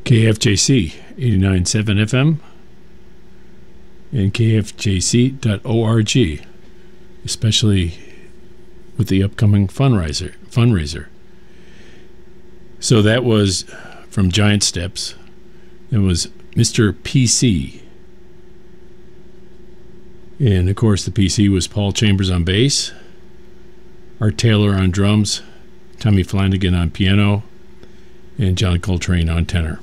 KFJC 89.7 FM and KFJC.org, especially with the upcoming fundraiser. So that was from Giant Steps. It was Mr. PC. And, of course, the PC was Paul Chambers on bass, Art Taylor on drums, Tommy Flanagan on piano, and John Coltrane on tenor.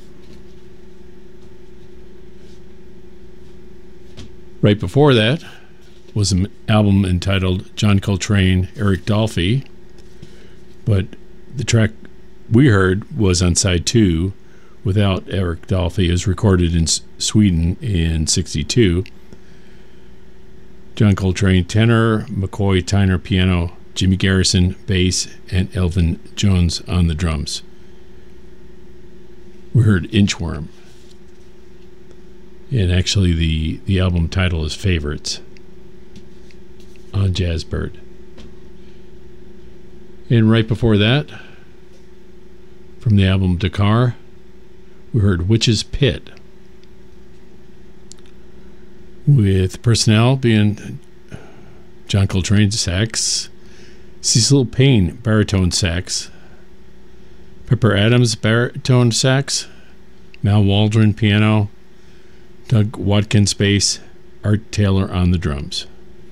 Right before that was an album entitled John Coltrane, Eric Dolphy, but the track we heard was on side 2 without Eric Dolphy. It was recorded in Sweden in 1962. John Coltrane tenor, McCoy Tyner piano, Jimmy Garrison bass, and Elvin Jones on the drums. We heard Inchworm. And actually the album title is Favorites on Jazzbird. And right before that, from the album Dakar, we heard Witch's Pit, with personnel being John Coltrane sax, Cecil Payne baritone sax, Pepper Adams baritone sax, Mal Waldron piano, Doug Watkins bass, Art Taylor on the drums.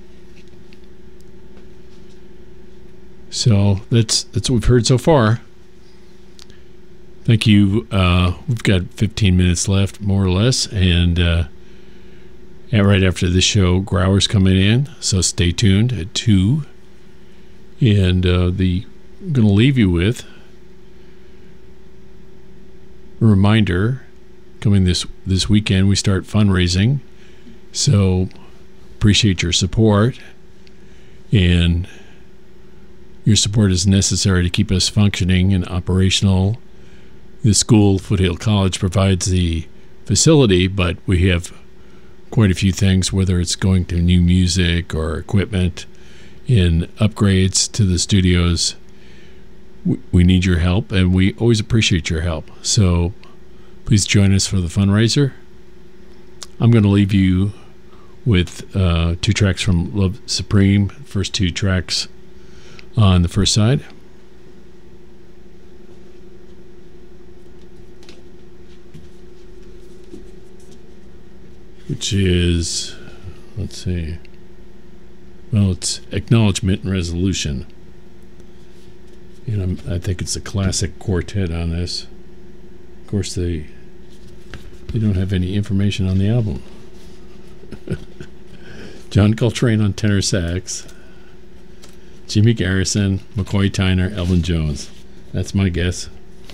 So that's what we've heard so far. Thank you. We've got 15 minutes left, more or less, and right after this show, Growers coming in, so stay tuned at 2. And I'm going to leave you with a reminder. Coming this weekend, we start fundraising, so appreciate your support, and your support is necessary to keep us functioning and operational. The school, Foothill College, provides the facility, but we have quite a few things, whether it's going to new music or equipment and upgrades to the studios. We need your help, and we always appreciate your help. So please join us for the fundraiser. I'm going to leave you with 2 tracks from Love Supreme, first 2 tracks on the first side. Which is, let's see, well, it's Acknowledgement and Resolution. And I think it's a classic quartet on this. Of course, they don't have any information on the album. John Coltrane on tenor sax, Jimmy Garrison, McCoy Tyner, Elvin Jones. That's my guess.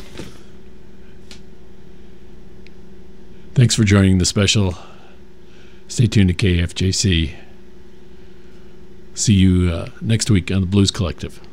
Thanks for joining the special. Stay tuned to KFJC. See you next week on the Blues Collective.